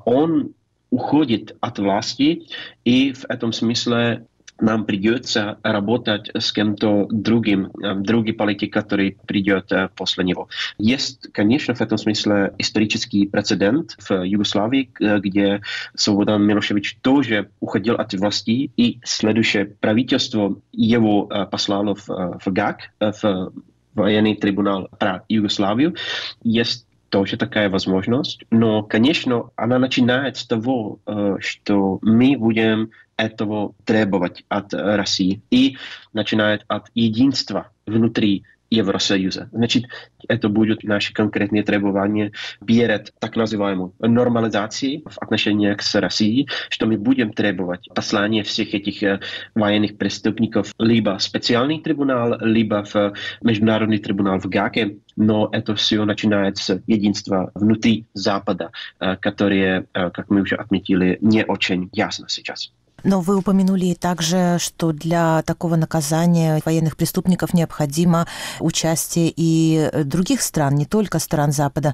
он уходит от власти, и в этом смысле нам придется работать с кем-то другим, другой политик, который придет после него. Есть, конечно, в этом смысле исторический прецедент в Югославии, где Слободан Милошевич тоже уходил от власти, и следующее правительство его послало в ГАК, в военный трибунал про Югославию. Есть тоже такая возможность, но, конечно, она начинает с того, что мы будем этого требовать от России, и начинает от единства внутри Евросоюза. Значит, это будут наши конкретные требования перед так называемой нормализацией в отношениях с Россией, что мы будем требовать послания всех этих военных преступников либо в специальный трибунал, либо в международный трибунал в ГАКе, но это все начинается с единства внутри Запада, которое, как мы уже отметили, не очень ясно сейчас. Но вы упомянули также, что для такого наказания военных преступников необходимо участие и других стран, не только стран Запада.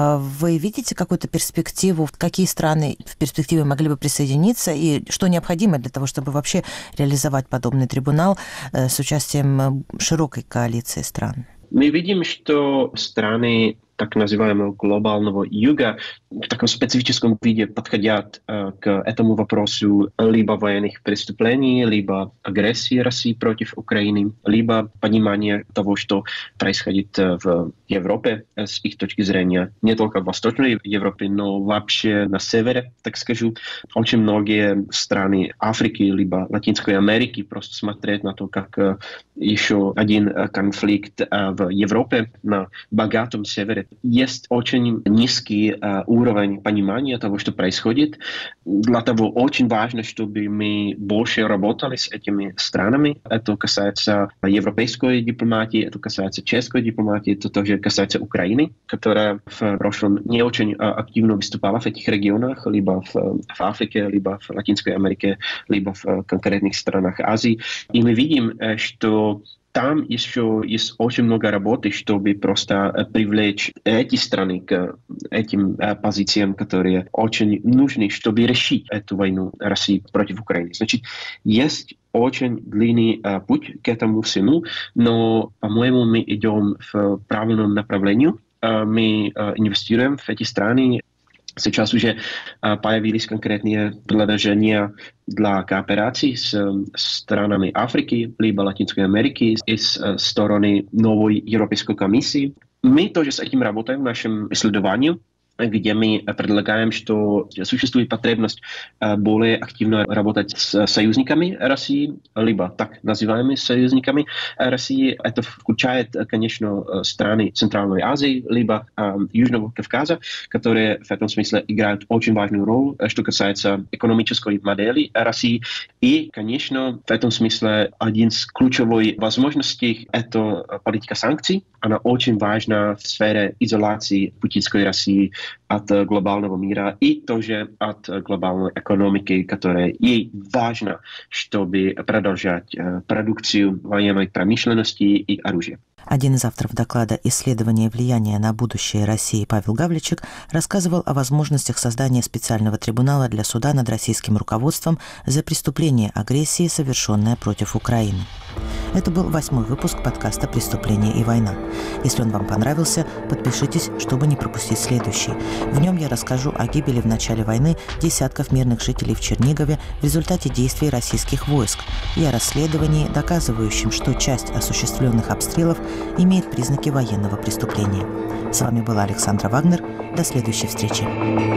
Вы видите какую-то перспективу, какие страны в перспективе могли бы присоединиться, и что необходимо для того, чтобы вообще реализовать подобный трибунал с участием широкой коалиции стран? Мы видим, что страны так называемого глобального юга в таком специфическом виде подходят к этому вопросу либо военных преступлений, либо агрессии России против Украины, либо понимание того, что происходит в Европе с их точки зрения, не только в Восточной Европе, но вообще на севере, так скажу. Очень многие страны Африки либо Латинской Америки просто смотрят на то, как еще один конфликт в Европе на богатом севере. Есть очень низкий уровень понимания того, что происходит. Для того очень важно, чтобы мы больше работали с этими странами. Это касается европейской дипломатии, это касается чешской дипломатии, это тоже касается Украины, которая в прошлом не очень активно выступала в этих регионах, либо в Африке, либо в Латинской Америке, либо в конкретных странах Азии. И мы видим, что там еще есть очень много работы, чтобы просто привлечь эти страны к этим позициям, которые очень нужны, чтобы решить эту войну России против Украины. Значит, есть очень длинный путь к этому всему, но, по-моему, мы идем в правильном направлении. Мы инвестируем в эти страны. Сейчас уже появились конкретные предложения для кооперации с странами Африки либо Латинской Америки и с стороны новой Европейской комиссии. Мы тоже с этим работаем в нашем исследовании, где мы предлагаем, что существует потребность более активно работать с союзниками России, либо так называемыми союзниками России. Это включает, конечно, страны Центральной Азии, либо Южного Кавказа, которые в этом смысле играют очень важную роль, что касается экономической модели России. И, конечно, в этом смысле один из ключевых возможностей – это политика санкций. Она очень важна в сфере изоляции путинской России от глобального мира и тоже от глобальной экономики, которая ей важно, чтобы продолжать продукцию военной промышленности и оружия. Один из авторов доклада «Исследование влияния на будущее России» Павел Гавличек рассказывал о возможностях создания специального трибунала для суда над российским руководством за преступление агрессии, совершенное против Украины. Это был 8-й выпуск подкаста «Преступление и война». Если он вам понравился, подпишитесь, чтобы не пропустить следующий. В нем я расскажу о гибели в начале войны десятков мирных жителей в Чернигове в результате действий российских войск и о расследовании, доказывающем, что часть осуществленных обстрелов имеет признаки военного преступления. С вами была Александра Вагнер. До следующей встречи.